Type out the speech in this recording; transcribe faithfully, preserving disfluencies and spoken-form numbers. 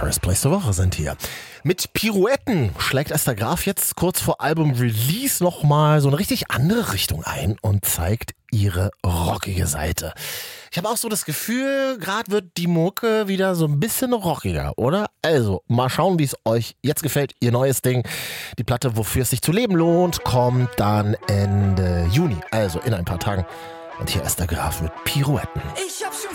First Place der Woche sind hier. Mit Pirouetten schlägt Esther Graf jetzt kurz vor Album-Release nochmal so eine richtig andere Richtung ein und zeigt ihre rockige Seite. Ich habe auch so das Gefühl, gerade wird die Mucke wieder so ein bisschen rockiger, oder? Also, mal schauen, wie es euch jetzt gefällt. Ihr neues Ding, die Platte, wofür es sich zu leben lohnt, kommt dann Ende Juni, also in ein paar Tagen. Und hier Esther Graf mit Pirouetten. Ich hab schon